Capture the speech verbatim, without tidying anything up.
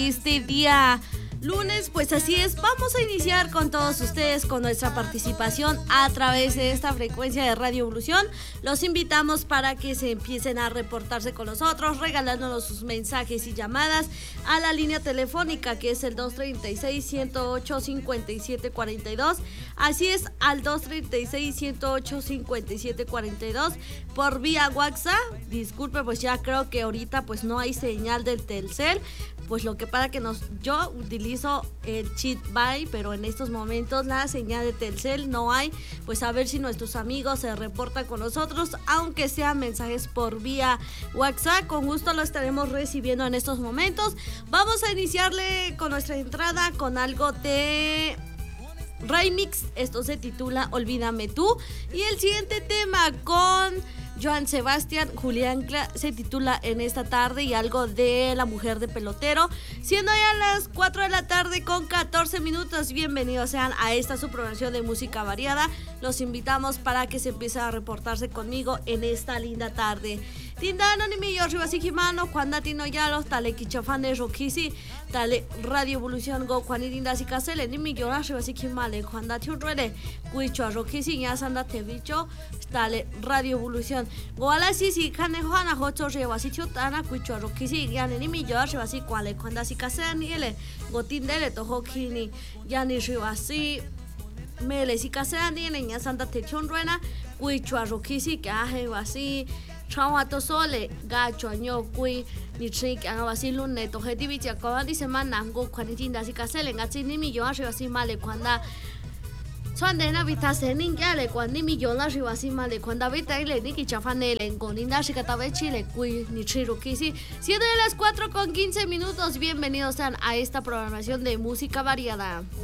este día lunes, pues así es, vamos a iniciar con todos ustedes con nuestra participación a través de esta frecuencia de Radio Evolución. Los invitamos para que se empiecen a reportarse con nosotros, regalándonos sus mensajes y llamadas a la línea telefónica que es el dos treinta y seis, ciento ocho, cincuenta y siete cuarenta y dos. Así es, al dos treinta y seis, ciento ocho, cincuenta y siete cuarenta y dos por vía WhatsApp. Disculpe, pues ya creo que ahorita pues no hay señal del Telcel. Pues lo que pasa que nos, yo utilizo el Cheat Buy, pero en estos momentos la señal de Telcel no hay. Pues a ver si nuestros amigos se reportan con nosotros, aunque sean mensajes por vía WhatsApp. Con gusto lo estaremos recibiendo en estos momentos. Vamos a iniciarle con nuestra entrada con algo de remix. Esto se titula Olvídame Tú. Y el siguiente tema con Joan Sebastián, Julián Cla, se titula En esta tarde y algo de La mujer de pelotero. Siendo ya las cuatro de la tarde con catorce minutos, bienvenidos sean a esta su programación de música variada. Los invitamos para que se empiecen a reportarse conmigo en esta linda tarde. Tindano ni mi yo Ribasijimano, cuando tino ya los tale kichafane rokisi, tale Radio Evolución go cuando tindas y casele, ni mi yo Ribasijimale, cuando tiunruele, cuicho rokisi, ya sanda te bicho, tale Radio Evolución. Go a la sisi, cane juana, hocho ribasicho, tana, cuicho rokisi, ya ni mi yo Ribasicuale, cuando así casele, ni ele, go tindele, tojo kini, ya ni ribasi. Mele si casele, ni ele, ya sanda te tiunruena, cuicho rokisi, que aje así. Chawato sole gacho año kui ni trick ang wasi lunne to hedi bicha ko di semana ngo khani tinda si kasele ngati ni mi yo a si male kwanda sonde na vita se nin gale kwandi mi yo la si wasi male kwanda vita ile ni ki chafanele ngo ninda si katabe chile kui ni chiro kisi. Siete de las cuatro con quince minutos, bienvenidos sean a esta programación de música variada.